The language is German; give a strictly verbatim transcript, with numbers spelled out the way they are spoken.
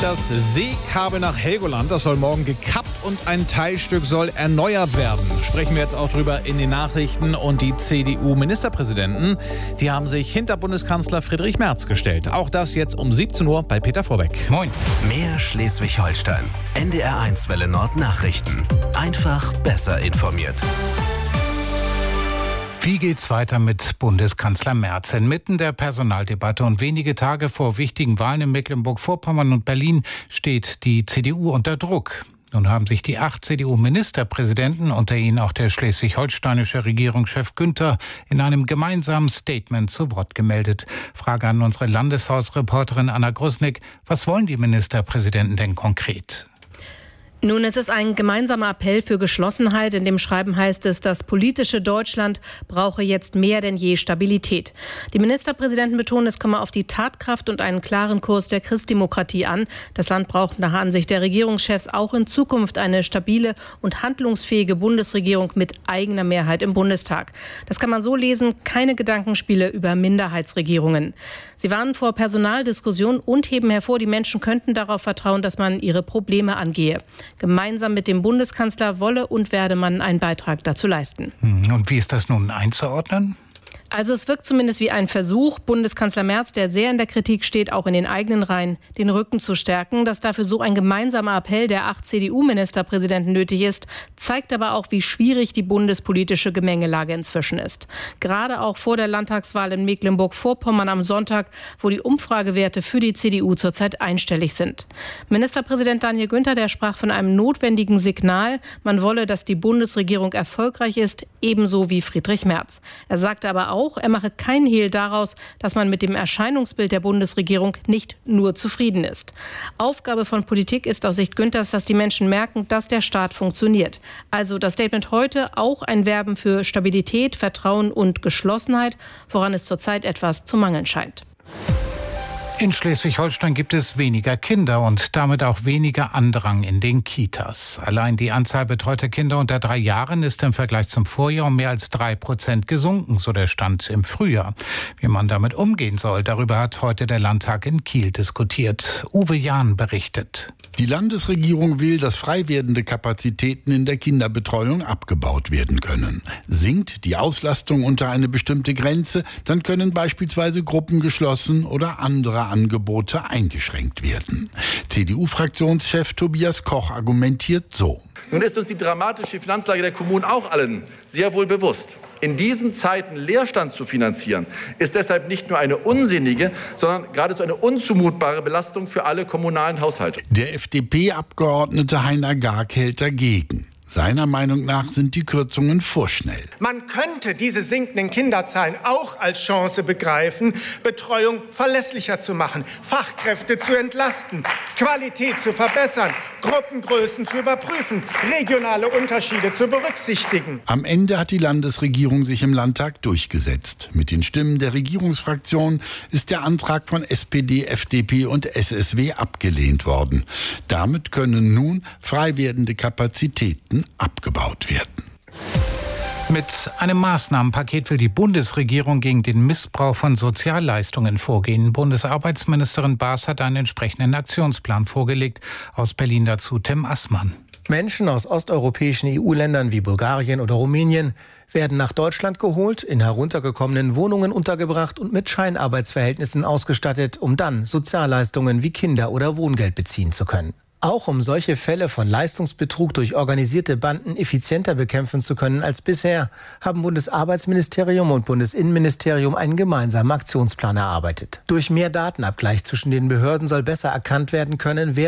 Das Seekabel nach Helgoland, das soll morgen gekappt und ein Teilstück soll erneuert werden. Sprechen wir jetzt auch drüber in den Nachrichten. Und die C D U-Ministerpräsidenten, die haben sich hinter Bundeskanzler Friedrich Merz gestellt. Auch das jetzt um siebzehn Uhr bei Peter Vorbeck. Moin. Mehr Schleswig-Holstein. N D R eins Welle Nord Nachrichten. Einfach besser informiert. Wie geht's weiter mit Bundeskanzler Merz? Inmitten der Personaldebatte und wenige Tage vor wichtigen Wahlen in Mecklenburg-Vorpommern und Berlin steht die C D U unter Druck. Nun haben sich die acht C D U-Ministerpräsidenten, unter ihnen auch der schleswig-holsteinische Regierungschef Günther, in einem gemeinsamen Statement zu Wort gemeldet. Frage an unsere Landeshausreporterin Anna Grusnick: Was wollen die Ministerpräsidenten denn konkret? Nun, es ist ein gemeinsamer Appell für Geschlossenheit. In dem Schreiben heißt es, das politische Deutschland brauche jetzt mehr denn je Stabilität. Die Ministerpräsidenten betonen, es komme auf die Tatkraft und einen klaren Kurs der Christdemokratie an. Das Land braucht nach Ansicht der Regierungschefs auch in Zukunft eine stabile und handlungsfähige Bundesregierung mit eigener Mehrheit im Bundestag. Das kann man so lesen: keine Gedankenspiele über Minderheitsregierungen. Sie warnen vor Personaldiskussionen und heben hervor, die Menschen könnten darauf vertrauen, dass man ihre Probleme angehe. Gemeinsam mit dem Bundeskanzler wolle und werde man einen Beitrag dazu leisten. Und wie ist das nun einzuordnen? Also es wirkt zumindest wie ein Versuch, Bundeskanzler Merz, der sehr in der Kritik steht, auch in den eigenen Reihen den Rücken zu stärken. Dass dafür so ein gemeinsamer Appell der acht C D U-Ministerpräsidenten nötig ist, zeigt aber auch, wie schwierig die bundespolitische Gemengelage inzwischen ist. Gerade auch vor der Landtagswahl in Mecklenburg-Vorpommern am Sonntag, wo die Umfragewerte für die C D U zurzeit einstellig sind. Ministerpräsident Daniel Günther, der sprach von einem notwendigen Signal. Man wolle, dass die Bundesregierung erfolgreich ist, ebenso wie Friedrich Merz. Er sagte aber auch, er mache keinen Hehl daraus, dass man mit dem Erscheinungsbild der Bundesregierung nicht nur zufrieden ist. Aufgabe von Politik ist aus Sicht Günthers, dass die Menschen merken, dass der Staat funktioniert. Also das Statement heute auch ein Werben für Stabilität, Vertrauen und Geschlossenheit, woran es zurzeit etwas zu mangeln scheint. In Schleswig-Holstein gibt es weniger Kinder und damit auch weniger Andrang in den Kitas. Allein die Anzahl betreuter Kinder unter drei Jahren ist im Vergleich zum Vorjahr um mehr als drei Prozent gesunken, so der Stand im Frühjahr. Wie man damit umgehen soll, darüber hat heute der Landtag in Kiel diskutiert. Uwe Jahn berichtet. Die Landesregierung will, dass frei werdende Kapazitäten in der Kinderbetreuung abgebaut werden können. Sinkt die Auslastung unter eine bestimmte Grenze, dann können beispielsweise Gruppen geschlossen oder andere Angebote eingeschränkt werden. C D U-Fraktionschef Tobias Koch argumentiert so: Nun ist uns die dramatische Finanzlage der Kommunen auch allen sehr wohl bewusst. In diesen Zeiten Leerstand zu finanzieren, ist deshalb nicht nur eine unsinnige, sondern geradezu eine unzumutbare Belastung für alle kommunalen Haushalte. Der F D P-Abgeordnete Heiner Garg hält dagegen. Seiner Meinung nach sind die Kürzungen vorschnell. Man könnte diese sinkenden Kinderzahlen auch als Chance begreifen, Betreuung verlässlicher zu machen, Fachkräfte zu entlasten, Qualität zu verbessern, Gruppengrößen zu überprüfen, regionale Unterschiede zu berücksichtigen. Am Ende hat die Landesregierung sich im Landtag durchgesetzt. Mit den Stimmen der Regierungsfraktion ist der Antrag von S P D, F D P und S S W abgelehnt worden. Damit können nun frei werdende Kapazitäten abgebaut werden. Mit einem Maßnahmenpaket will die Bundesregierung gegen den Missbrauch von Sozialleistungen vorgehen. Bundesarbeitsministerin Baas hat einen entsprechenden Aktionsplan vorgelegt. Aus Berlin dazu Tim Assmann. Menschen aus osteuropäischen E U-Ländern wie Bulgarien oder Rumänien werden nach Deutschland geholt, in heruntergekommenen Wohnungen untergebracht und mit Scheinarbeitsverhältnissen ausgestattet, um dann Sozialleistungen wie Kinder- oder Wohngeld beziehen zu können. Auch um solche Fälle von Leistungsbetrug durch organisierte Banden effizienter bekämpfen zu können als bisher, haben Bundesarbeitsministerium und Bundesinnenministerium einen gemeinsamen Aktionsplan erarbeitet. Durch mehr Datenabgleich zwischen den Behörden soll besser erkannt werden können, wer